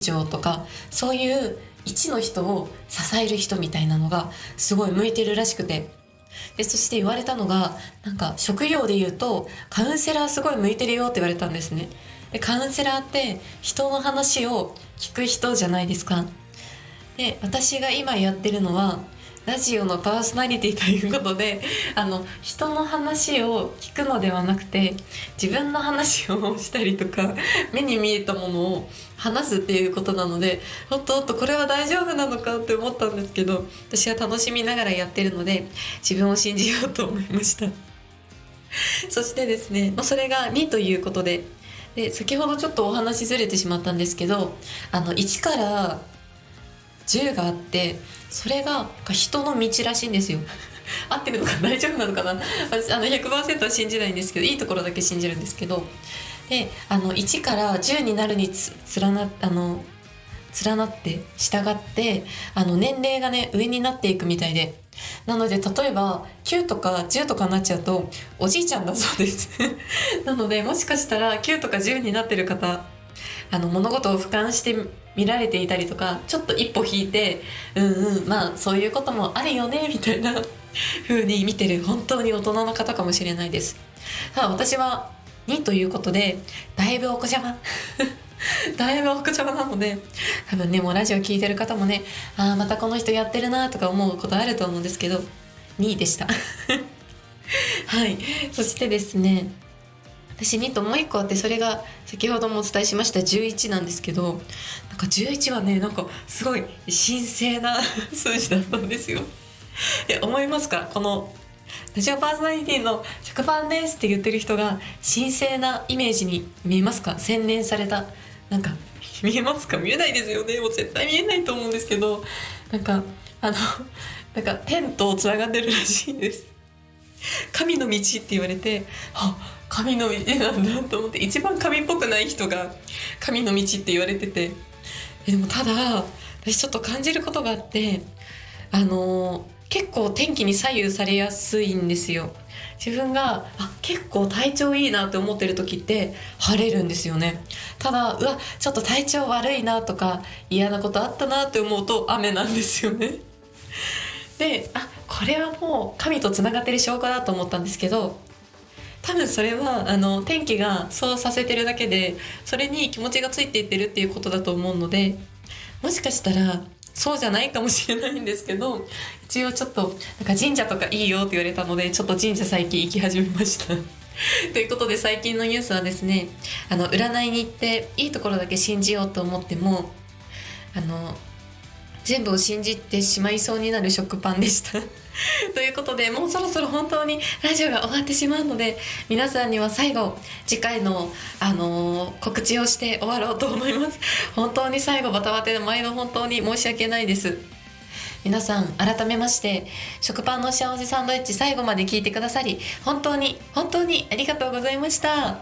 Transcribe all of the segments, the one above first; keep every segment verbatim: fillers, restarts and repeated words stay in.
長とかそういう一の人を支える人みたいなのがすごい向いてるらしくて、でそして言われたのが、なんか職業で言うとカウンセラーすごい向いてるよって言われたんですね。でカウンセラーって人の話を聞く人じゃないですか。で私が今やってるのはラジオのパーソナリティということで、あの人の話を聞くのではなくて自分の話をしたりとか目に見えたものを話すっていうことなので、ほんとほんとこれは大丈夫なのかって思ったんですけど、私は楽しみながらやってるので自分を信じようと思いましたそしてですね、まあ、それがにということで、で先ほどちょっとお話ずれてしまったんですけど、あのいちからじゅうがあって、それが人の道らしいんですよ合ってるのか大丈夫なのかな、私あの ひゃくパーセント は信じないんですけど、いいところだけ信じるんですけど、であのいちからじゅうになるにつ連なあの連なって従ってあの年齢がね上になっていくみたいで、なので例えばきゅうとかじゅうとかになっちゃうとおじいちゃんだそうですなのでもしかしたらきゅうとかじゅうになってる方、あの物事を俯瞰して見られていたりとか、ちょっと一歩引いてうんうんまあそういうこともあるよねみたいな風に見てる本当に大人の方かもしれないです。ただ私はにということでだいぶお子ちゃまだいぶお子ちゃまなので、多分ねもうラジオ聞いてる方もね、あーまたこの人やってるなとか思うことあると思うんですけど、にでしたはい。そしてですね、私にともう一個あって、それが先ほどもお伝えしましたじゅういちなんですけど、なんかじゅういちはねなんかすごい神聖な数字だったんですよ。え思いますか？このラジオパーソナリティの食パンですって言ってる人が神聖なイメージに見えますか？洗練された、なんか見えますか？見えないですよね。もう絶対見えないと思うんですけど、なんかあのなんか天とつながってるらしいです。神の道って言われて、あ、神の道なんだと思って、一番神っぽくない人が神の道って言われてて、でもただ私ちょっと感じることがあって、あのー、結構天気に左右されやすいんですよ。自分があ結構体調いいなって思ってる時って晴れるんですよね。ただうわちょっと体調悪いなとか嫌なことあったなって思うと雨なんですよね。であこれはもう神とつながってる証拠だと思ったんですけど、多分それはあの天気がそうさせてるだけで、それに気持ちがついていってるっていうことだと思うので、もしかしたらそうじゃないかもしれないんですけど、一応ちょっとなんか神社とかいいよって言われたので、ちょっと神社最近行き始めましたということで、最近のニュースはですね、あの占いに行っていいところだけ信じようと思っても、あの全部を信じてしまいそうになる食パンでしたということで、もうそろそろ本当にラジオが終わってしまうので、皆さんには最後次回の、あのー、告知をして終わろうと思います。本当に最後バタバタで毎度本当に申し訳ないです。皆さん改めまして食パンの幸せサンドイッチ最後まで聞いてくださり本当に本当にありがとうございました。はい、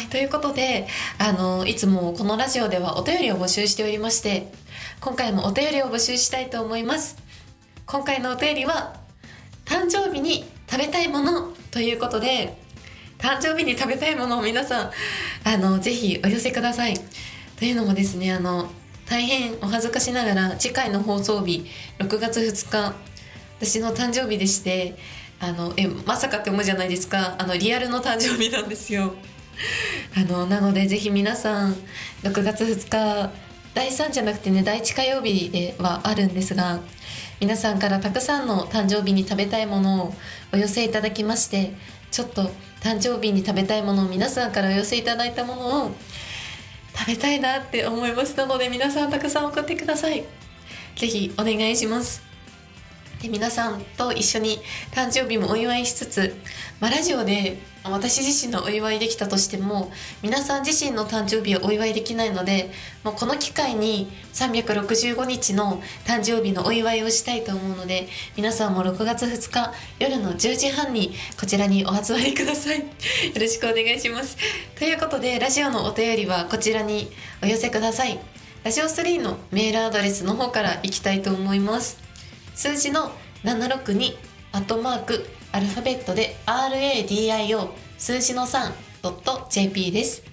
ということで、あのいつもこのラジオではお便りを募集しておりまして、今回もお便りを募集したいと思います。今回のお便りは誕生日に食べたいものということで、誕生日に食べたいものを皆さんあのぜひお寄せください。というのもですね、あの大変お恥ずかしながら次回の放送日ろくがつふつか私の誕生日でして、あのえまさかって思うじゃないですか。あのリアルの誕生日なんですよ。あのなのでぜひ皆さんろくがつふつかだいさんじゃなくてねだいいち火曜日ではあるんですが、皆さんからたくさんの誕生日に食べたいものをお寄せいただきまして、ちょっと誕生日に食べたいものを皆さんからお寄せいただいたものを食べたいなって思いましたので、皆さんたくさん送ってください。ぜひお願いします。で皆さんと一緒に誕生日もお祝いしつつ、まあ、ラジオで私自身のお祝いできたとしても皆さん自身の誕生日をお祝いできないので、もうこの機会にさんびゃくろくじゅうごにちの誕生日のお祝いをしたいと思うので、皆さんもろくがつふつか夜のじゅうじはんにこちらにお集まりくださいよろしくお願いします。ということで、ラジオのお便りはこちらにお寄せください。ラジオスリーのメールアドレスの方からいきたいと思います。数字のななろくにアットマークアルファベットで ラディオ 数字の さん.jp です。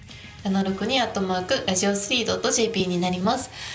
ななろくにアットマークラジオスリードットジェーピーになります。